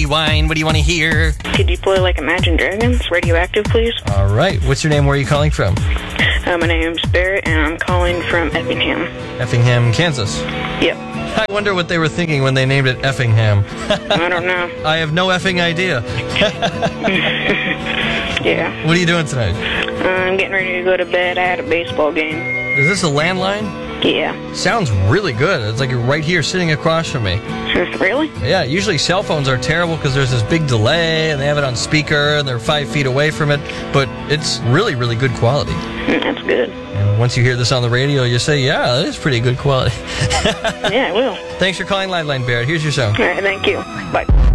Rewind. What do you want to hear? Could you play like Imagine Dragons, Radioactive, please? All right. What's your name? Where are you calling from? My name's Barrett, and I'm calling from Effingham. Effingham, Kansas. Yep. I wonder what they were thinking when they named it Effingham. I don't know. I have no effing idea. Yeah. What are you doing tonight? I'm getting ready to go to bed. I had a baseball game. Is this a landline? Yeah. Sounds really good. It's like you're right here sitting across from me. Really? Yeah, usually cell phones are terrible because there's this big delay and they have it on speaker and they're 5 feet away from it, but it's really, really good quality. That's good. And once you hear this on the radio, you say, yeah, that is pretty good quality. Yeah, I will. Thanks for calling Liveline, Barrett. Here's your song. All right, thank you. Bye.